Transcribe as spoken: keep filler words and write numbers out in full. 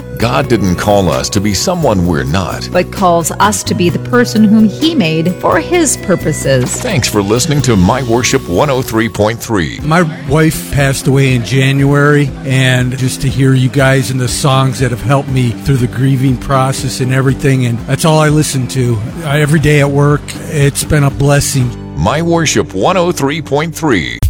God didn't call us to be someone we're not, but calls us to be the person whom He made for His purposes. Thanks for listening to My Worship one oh three point three. My wife passed away in January, and just to hear you guys and the songs that have helped me through the grieving process and everything, and that's all I listen to. Every day at work, it's been a blessing. My Worship one oh three point three.